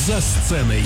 За сценой.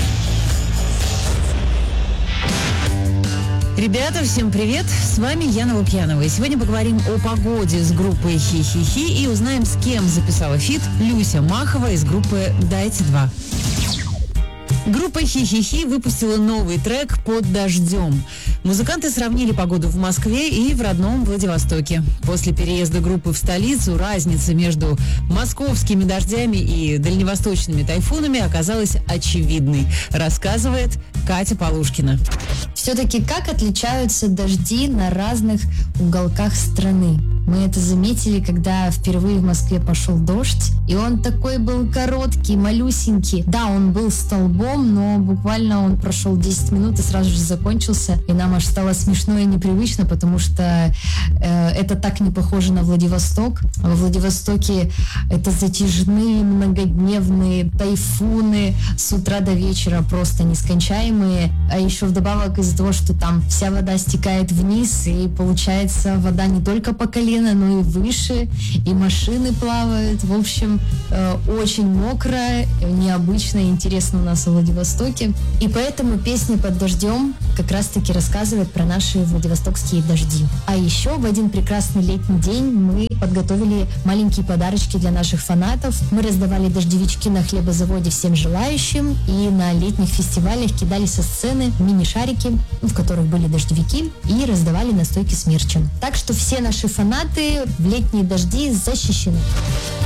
Ребята, всем привет! С вами Яна Лукьянова. И сегодня поговорим о погоде с группой Хи-Хи-Хи и узнаем, с кем записала фит Люся Махова из группы «Дайте 2». Группа Хи-Хи-Хи выпустила новый трек «Под дождем». Музыканты сравнили погоду в Москве и в родном Владивостоке. После переезда группы в столицу разница между московскими дождями и дальневосточными тайфунами оказалась очевидной, рассказывает Катя Полушкина. Все-таки как отличаются дожди на разных уголках страны? Мы это заметили, когда впервые в Москве пошел дождь, и он такой был короткий, малюсенький. Да, он был столбом, но буквально он прошел 10 минут и сразу же закончился, и нам аж стало смешно и непривычно, потому что это так не похоже на Владивосток. Во Владивостоке это затяжные многодневные тайфуны с утра до вечера просто нескончаемые, а еще вдобавок из-за того, что там вся вода стекает вниз, и получается вода не только по колено, но и выше, и машины плавают. В общем, очень мокро, необычно и интересно у нас в Владивостоке. И поэтому песня «Под дождем» как раз-таки рассказывает про наши владивостокские дожди. А еще в один прекрасный летний день мы подготовили маленькие подарочки для наших фанатов. Мы раздавали дождевички на хлебозаводе всем желающим, и на летних фестивалях кидали со сцены мини-шарики, в которых были дождевики, и раздавали настойки с мерчем. Так что все наши фанаты в летние дожди защищены.